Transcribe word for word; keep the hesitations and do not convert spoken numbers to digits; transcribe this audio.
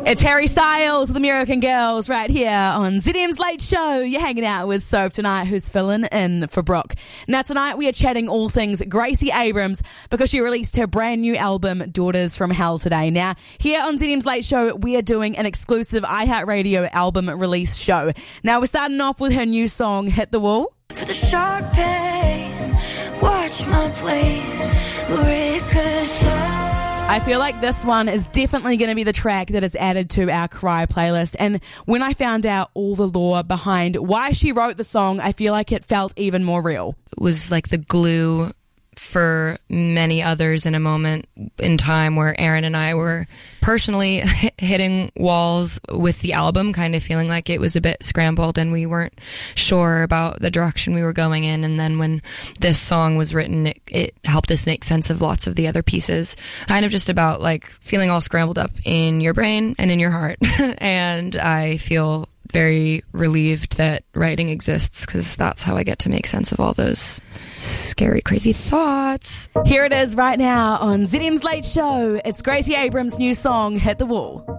It's Harry Styles, the American Girls, right here on Z D M's Late Show. You're hanging out with Soph tonight, who's filling in for Brooke. Now tonight we are chatting all things Gracie Abrams because she released her brand new album, Daughters from Hell, today. Now, here on Z D M's Late Show, we are doing an exclusive iHeartRadio album release show. Now we're starting off with her new song, Hit the Wall. For the sharp pain, watch my blade ricochet. I feel like this one is definitely going to be the track that is added to our Cry playlist. And when I found out all the lore behind why she wrote the song, I feel like it felt even more real. It was like the glue for many others in a moment in time where Aaron and I were personally hitting walls with the album, kind of feeling like it was a bit scrambled and we weren't sure about the direction we were going in. And then when this song was written, it, it helped us make sense of lots of the other pieces. Kind of just about like feeling all scrambled up in your brain and in your heart. And I feel very relieved that writing exists because that's how I get to make sense of all those scary, crazy thoughts. Here it is right now on Z D M's Late Show. It's Gracie Abrams' new song, Hit the Wall.